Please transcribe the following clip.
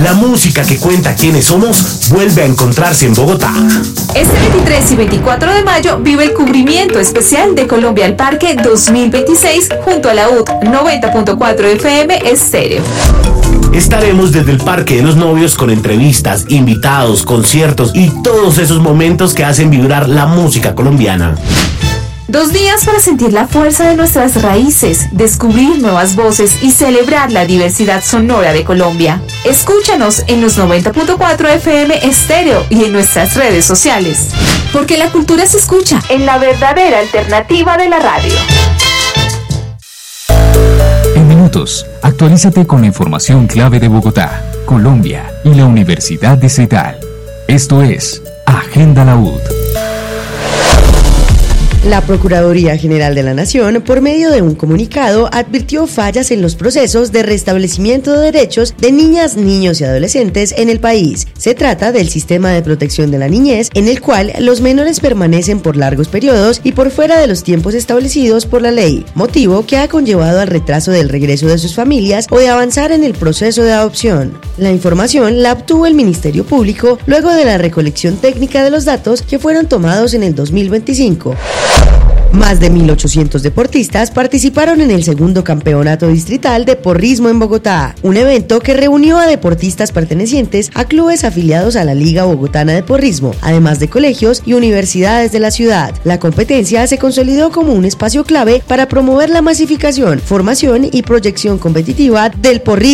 La música que cuenta quiénes somos vuelve a encontrarse en Bogotá. Este 23 y 24 de mayo vive el cubrimiento especial de Colombia al Parque 2026 junto a la UD 90.4 FM Estéreo. Estaremos desde el Parque de los Novios con entrevistas, invitados, conciertos y todos esos momentos que hacen vibrar la música colombiana. 2 días para sentir la fuerza de nuestras raíces, descubrir nuevas voces y celebrar la diversidad sonora de Colombia. Escúchanos en los 90.4 FM Estéreo y en nuestras redes sociales. Porque la cultura se escucha en la verdadera alternativa de la radio. En minutos, actualízate con la información clave de Bogotá, Colombia y la Universidad Distrital. Esto es Agenda La UD. La Procuraduría General de la Nación, por medio de un comunicado, advirtió fallas en los procesos de restablecimiento de derechos de niñas, niños y adolescentes en el país. Se trata del sistema de protección de la niñez, en el cual los menores permanecen por largos periodos y por fuera de los tiempos establecidos por la ley, motivo que ha conllevado al retraso del regreso de sus familias o de avanzar en el proceso de adopción. La información la obtuvo el Ministerio Público luego de la recolección técnica de los datos que fueron tomados en el 2025. Más de 1.800 deportistas participaron en el segundo campeonato distrital de porrismo en Bogotá, un evento que reunió a deportistas pertenecientes a clubes afiliados a la Liga Bogotana de Porrismo, además de colegios y universidades de la ciudad. La competencia se consolidó como un espacio clave para promover la masificación, formación y proyección competitiva del porrismo